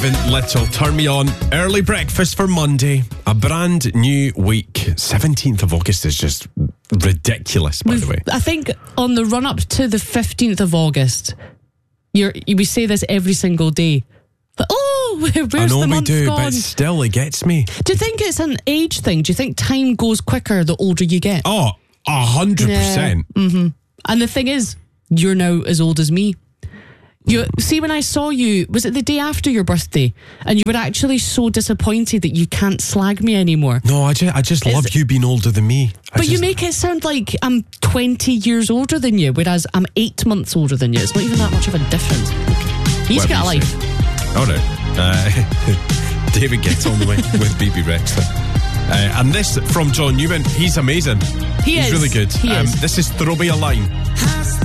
11 Little. Turn me on. Early breakfast for Monday. A brand new week. 17th of August is just ridiculous, by the way. I think on the run up to the 15th of August, we say this every single day. But, where's the month gone? I know we do, but still, it gets me. Do you think it's an age thing? Do you think time goes quicker the older you get? Oh, 100%. Yeah. Mm-hmm. And the thing is, you're now as old as me. You see, when I saw you, was it the day after your birthday? And you were actually so disappointed that you can't slag me anymore. No, I just love you being older than me. But you make it sound like I'm 20 years older than you, whereas I'm 8 months older than you. It's not even that much of a difference. He's got a life. All right. David Guetta on the way with BB Rexha. And this from John Newman. He's amazing. He's really good. He is. This is Throw Me a Line.